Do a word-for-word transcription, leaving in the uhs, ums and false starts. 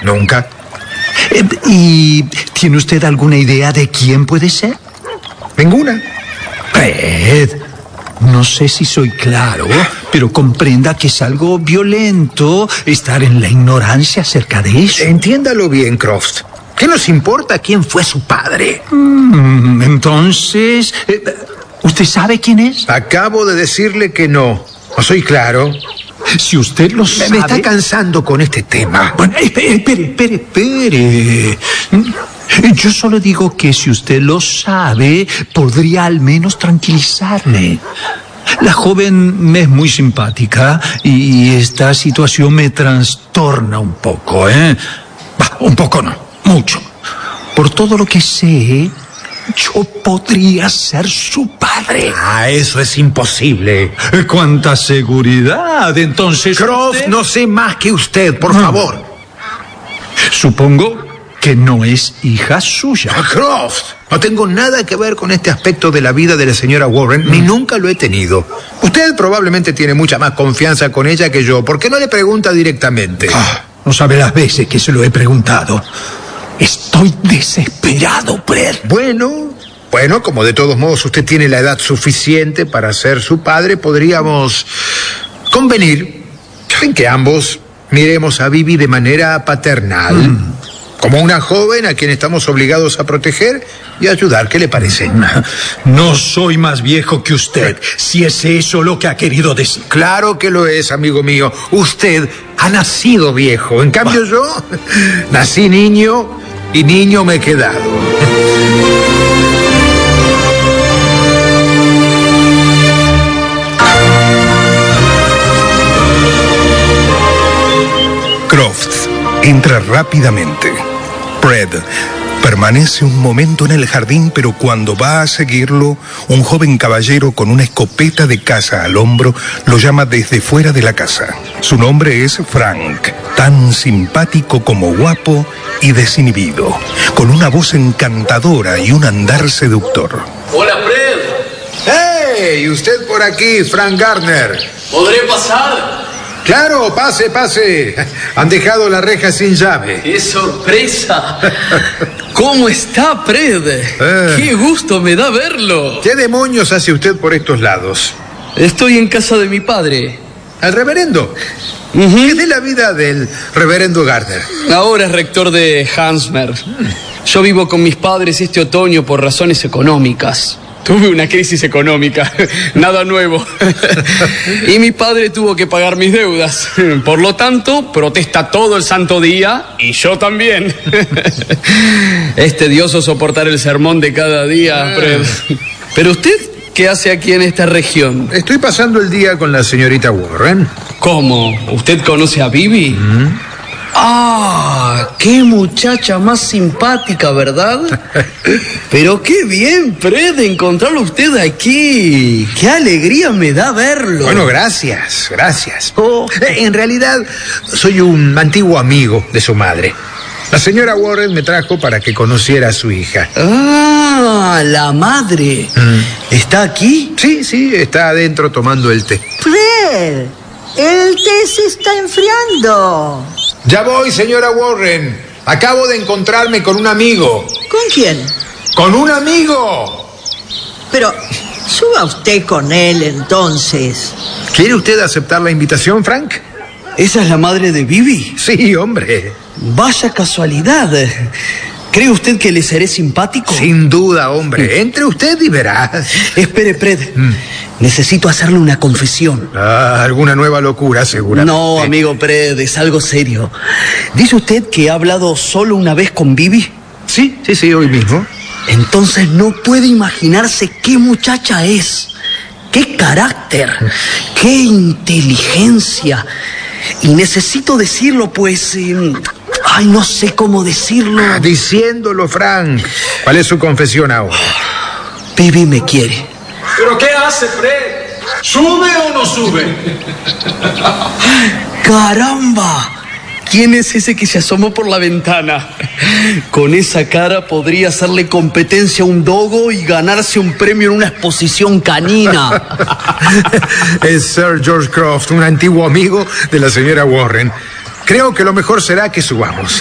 nunca. Eh, ¿Y tiene usted alguna idea de quién puede ser? Ninguna. Fred, no sé si soy claro, pero comprenda que es algo violento estar en la ignorancia acerca de eso. Entiéndalo bien, Croft. ¿Qué nos importa quién fue su padre? Mm, entonces, eh, ¿usted sabe quién es? Acabo de decirle que no. ¿No soy claro? Si usted lo sabe... Me está cansando con este tema. Bueno, espere, espere, espere, espere. Yo solo digo que si usted lo sabe, podría al menos tranquilizarme. La joven me es muy simpática y esta situación me trastorna un poco, ¿eh? Bah, un poco no, mucho. Por todo lo que sé, yo podría ser su padre. Ah, eso es imposible. ¡Cuánta seguridad! Entonces... Croft, usted... no sé más que usted, por no. favor. Supongo que no es hija suya. Ah, Croft, no tengo nada que ver con este aspecto de la vida de la señora Warren, mm. ni nunca lo he tenido. Usted probablemente tiene mucha más confianza con ella que yo. ¿Por qué no le pregunta directamente? Ah, no sabe las veces que se lo he preguntado. Estoy desesperado, Fred. Bueno, bueno, como de todos modos usted tiene la edad suficiente para ser su padre, podríamos convenir en que ambos miremos a Bibi de manera paternal, mm. como una joven a quien estamos obligados a proteger y ayudar. ¿Qué le parece? No soy más viejo que usted, si es eso lo que ha querido decir. Claro que lo es, amigo mío. Usted ha nacido viejo. En cambio bah. yo nací niño y niño me he quedado. Croft entra rápidamente. Fred permanece un momento en el jardín, pero cuando va a seguirlo, un joven caballero con una escopeta de caza al hombro lo llama desde fuera de la casa. Su nombre es Frank, tan simpático como guapo y desinhibido, con una voz encantadora y un andar seductor. Hola, Fred. ¡Hey! ¿Usted por aquí, Frank Gardner? ¿Podré pasar? Claro, pase, pase. Han dejado la reja sin llave. ¡Qué sorpresa! ¿Cómo está, Fred? Eh. ¡Qué gusto me da verlo! ¿Qué demonios hace usted por estos lados? Estoy en casa de mi padre. ¿El reverendo? Uh-huh. ¿Qué es de la vida del reverendo Gardner? Ahora es rector de Hansmer. Mm. Yo vivo con mis padres este otoño por razones económicas. Tuve una crisis económica, nada nuevo. Y mi padre tuvo que pagar mis deudas. Por lo tanto, protesta todo el santo día y yo también. Es tedioso soportar el sermón de cada día, Fred. ¿Pero usted qué hace aquí en esta región? Estoy pasando el día con la señorita Warren. ¿Cómo? ¿Usted conoce a Bibi? ¿Mm? ¡Ah! ¡Qué muchacha más simpática!, ¿verdad? Pero qué bien, Fred, encontrarlo usted aquí. ¡Qué alegría me da verlo! Bueno, gracias, gracias. Oh, en realidad, soy un antiguo amigo de su madre. La señora Warren me trajo para que conociera a su hija. ¡Ah! La madre. Mm. ¿Está aquí? Sí, sí, está adentro tomando el té. ¡Fred! ¡El té se está enfriando! Ya voy, señora Warren. Acabo de encontrarme con un amigo. ¿Con quién? ¡Con un amigo! Pero suba usted con él, entonces. ¿Quiere usted aceptar la invitación, Frank? ¿Esa es la madre de Bibi? Sí, hombre. Vaya casualidad. ¿Cree usted que le seré simpático? Sin duda, hombre. Entre usted y verá. Espere, Fred. Mm. Necesito hacerle una confesión. Ah, alguna nueva locura, seguramente. No, amigo Fred, es algo serio. ¿Dice usted que ha hablado solo una vez con Bibi? Sí, sí, sí, hoy mismo. Entonces no puede imaginarse qué muchacha es. Qué carácter. Qué inteligencia. Y necesito decirlo, pues... Eh, ay, no sé cómo decirlo. Ah, diciéndolo, Frank. ¿Cuál es su confesión ahora? Bibi me quiere. ¿Pero qué hace, Fred? ¿Sube o no sube? ¡Caramba! ¿Quién es ese que se asomó por la ventana? Con esa cara podría hacerle competencia a un dogo y ganarse un premio en una exposición canina. Es Sir George Croft, un antiguo amigo de la señora Warren. Creo que lo mejor será que subamos.